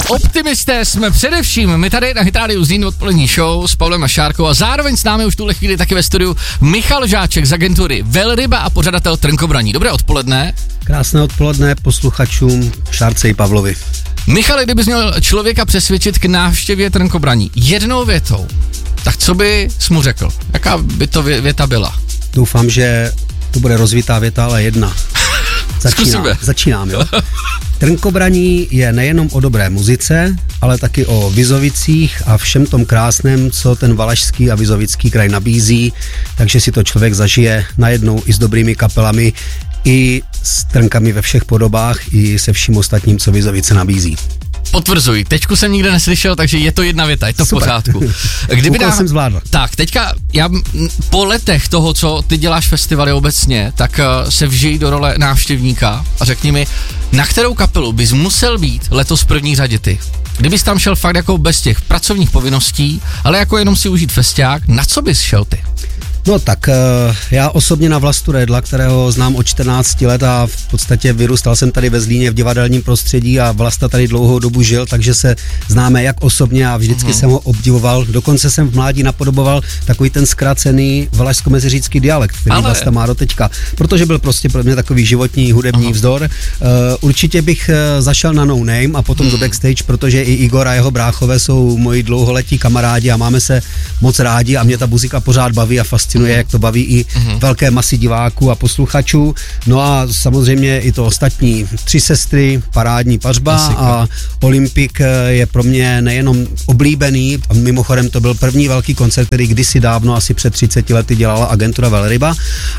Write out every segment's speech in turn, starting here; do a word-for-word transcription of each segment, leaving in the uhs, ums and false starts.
Optimisté jsme především, my tady na Hit Radio Zlín odpolední show s Pavlem a Šárkou a zároveň s námi už tuhle chvíli taky ve studiu Michal Žáček z agentury Velryba a pořadatel Trnkobraní. Dobré odpoledne. Krásné odpoledne posluchačům Šárce i Pavlovi. Michale, kdybys měl člověka přesvědčit k návštěvě Trnkobraní jednou větou, tak co bys mu řekl? Jaká by to věta byla? Doufám, že to bude rozvitá věta, ale jedna. Začínám, začínám, jo. Trnkobraní je nejenom o dobré muzice, ale taky o Vizovicích a všem tom krásném, co ten valašský a vizovický kraj nabízí, takže si to člověk zažije najednou i s dobrými kapelami, i s trnkami ve všech podobách, i se vším ostatním, co Vizovice nabízí. Potvrzuji, teďku jsem nikde neslyšel, takže je to jedna věta, je to v pořádku. Kdyby dá... jsem zvládl. Tak, teďka, já po letech toho, co ty děláš festivaly obecně, tak uh, se vžij do role návštěvníka a řekni mi, na kterou kapelu bys musel být letos v první řadě ty? Kdybys tam šel fakt jako bez těch pracovních povinností, ale jako jenom si užít festiák, na co bys šel ty? No tak já osobně na Vlastu Redla, kterého znám od čtrnácti let a v podstatě vyrůstal jsem tady ve Zlíně v divadelním prostředí a Vlasta tady dlouhou dobu žil, takže se známe jak osobně a vždycky uh-huh. jsem ho obdivoval. Dokonce jsem v mládí napodoboval takový ten zkrácený valašsko-meziřícký dialekt, který Ale... Vlasta má do teďka, protože byl prostě pro mě takový životní hudební uh-huh. vzdor. Uh, určitě bych uh, zašel na No Name a potom uh-huh. do Backstage, protože i Igor a jeho bráchové jsou moji dlouholetí kamarádi a máme se moc rádi a mě ta muzika pořád baví a fascinuje, jak to baví i uh-huh. velké masy diváků a posluchačů. No a samozřejmě i to ostatní. Tři sestry, parádní pařba a Olympik je pro mě nejenom oblíbený, a mimochodem to byl první velký koncert, který kdysi dávno, asi před třiceti lety dělala agentura Velryba,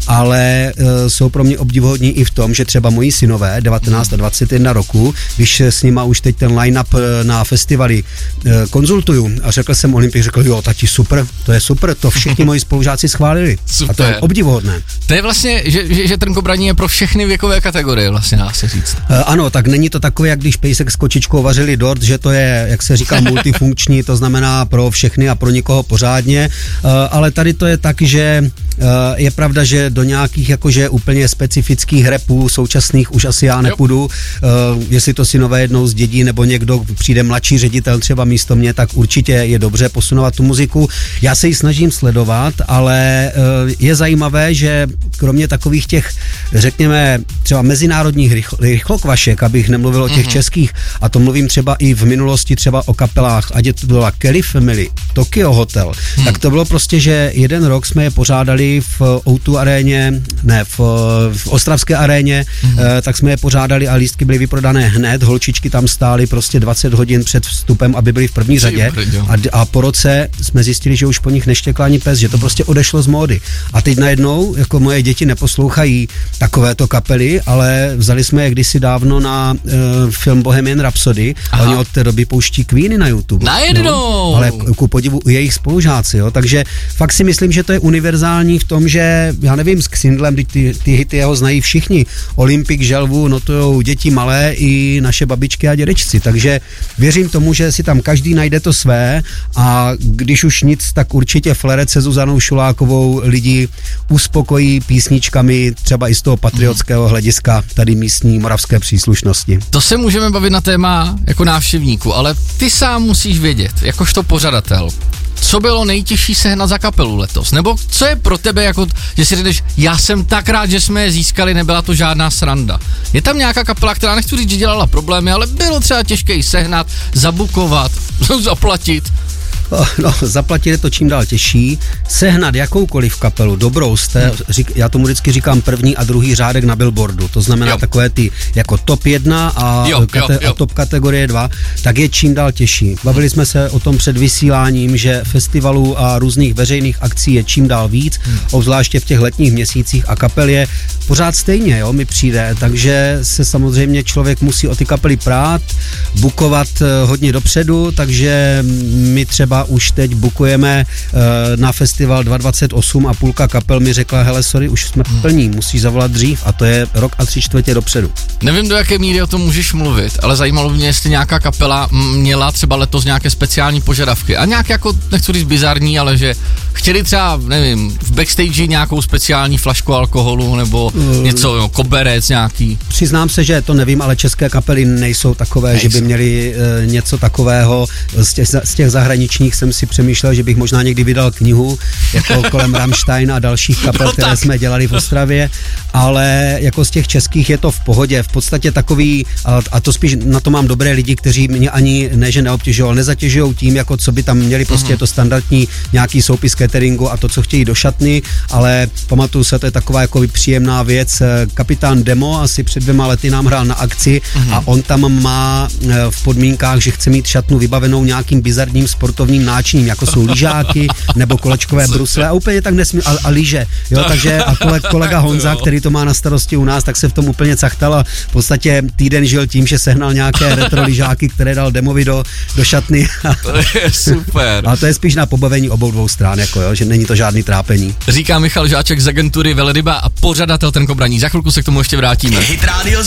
ale uh, jsou pro mě obdivuhodní i v tom, že třeba moji synové, devatenáct a dvacet jedna roku, když s nima už teď ten line-up na festivali uh, konzultuju a řekl jsem Olympik, řekl, jo, tati, super, to je super, to všichni moji spolužáci schválili. Super. A to je obdivuhodné. To je vlastně, že, že, že Trnkobraní je pro všechny věkové kategorie, vlastně dá se říct. Uh, ano, tak není to takové, jak když pejsek s kočičkou vařili dort, že to je, jak se říká, multifunkční, to znamená pro všechny a pro nikoho pořádně, uh, ale tady to je tak, že uh, je pravda, že do nějakých jakože úplně specifických rapů současných už asi já nepůjdu, uh, jestli to synové jednou zdědí, nebo někdo přijde mladší ředitel třeba místo mě, tak určitě je dobře posunovat tu muziku. Já se ji snažím sledovat, ale je zajímavé, že kromě takových těch, řekněme, třeba mezinárodních rychl, rychlokvašek, abych nemluvil o těch mm-hmm. českých, a to mluvím třeba i v minulosti třeba o kapelách, ať je to byla Kelly Family, Tokyo Hotel, mm. tak to bylo prostě, že jeden rok jsme je pořádali v ó dva aréně, ne, v, v Ostravské aréně, mm. eh, tak jsme je pořádali a lístky byly vyprodané hned, holčičky tam stály prostě dvacet hodin před vstupem, aby byly v první řadě a, a po roce jsme zjistili, že už po nich neštěkla ani pes, že to prostě odešlo z módy. A teď najednou, jako moje děti neposlouchají takovéto kapely, ale vzali jsme je kdysi dávno na uh, film Bohemian Rhapsody a oni od té doby pouští Queeny na YouTube. Najednou! No, ale ku podivu jejich spolužáci, jo, takže fakt si myslím, že to je univerzální v tom, že já nevím, s Xindlem, ty, ty hity jeho znají všichni. Olympik, Želvu, notujou děti malé i naše babičky a dědečci, takže věřím tomu, že si tam každý najde to své a když už nic, tak určitě Flerec se Zuzanou Šulákovou lidi uspokojí písničkami třeba i z toho patriotského hlediska tady místní moravské příslušnosti. To se můžeme bavit na téma jako návštěvníku, ale ty sám musíš vědět, jakožto pořadatel, co bylo nejtěžší sehnat za kapelu letos? Nebo co je pro tebe, jako, že si řekneš, já jsem tak rád, že jsme je získali, nebyla to žádná sranda. Je tam nějaká kapela, která nechci říct, že dělala problémy, ale bylo třeba těžké ji sehnat, zabukovat, zaplatit? No, zaplatit je to čím dál těžší. Sehnat jakoukoliv kapelu, dobrou jste, řík, já tomu vždycky říkám první a druhý řádek na billboardu, to znamená jo. takové ty jako top jedna a, jo, kate, jo, jo. a top kategorie dva, tak je čím dál těžší. Bavili jsme se o tom před vysíláním, že festivalů a různých veřejných akcí je čím dál víc, hmm. obzvláště v těch letních měsících a kapel je pořád stejně, jo, mi přijde, takže se samozřejmě člověk musí o ty kapely prát, bukovat hodně dopředu, takže my třeba už teď bukujeme uh, na festival dva dvacet osm a půlka kapel mi řekla, hele, sorry, už jsme plní, musíš zavolat dřív a to je rok a tři čtvrtě dopředu. Nevím, do jaké míry o tom můžeš mluvit, ale zajímalo mě, jestli nějaká kapela měla třeba letos nějaké speciální požadavky a nějak jako, nechci říct bizarní, ale že chtěli třeba, nevím, v backstage nějakou speciální flašku alkoholu nebo uh, něco, no, koberec nějaký? Přiznám se, že to nevím, ale české kapely nejsou takové, nejsou. Že by měli uh, něco takového. Z těch, z těch zahraničních jsem si přemýšlel, že bych možná někdy vydal knihu, jako kolem Rammstein a dalších kapel, no, které jsme dělali v Ostravě, ale jako z těch českých je to v pohodě. V podstatě takový, a, a to spíš na to mám dobré lidi, kteří mě ani ne, že neobtěžují, ale nezatěžují tím, jako co by tam měli, prostě mm-hmm. to standardní nějaký soupis cateringu a to, co chtějí do šatny, ale pamatuju se, to je taková jako příjemná věc. Kapitán Demo asi před dvěma lety nám hrál na akci mm-hmm. a on tam má v podmínkách, že chce mít šatnu vybavenou nějakým bizarním sportovním náčiním, jako jsou lyžáky nebo kolečkové brusle a úplně tak nesmí, a, a lyže, jo, takže a koleg, kolega Honza, který to má na starosti u nás, tak se v tom úplně cachtal a v podstatě týden žil tím, že sehnal nějaké retro lyžáky, které dal Demovi do, do šatny. To je super. A to je spíš na pobavení obou dvou stran, jako jo, že není to žádný trápení. Říká Michal Žáček z agentury Velryba a pořadatel Tenkobraní. Za chvilku se k tomu ještě vrátíme. Hit Radio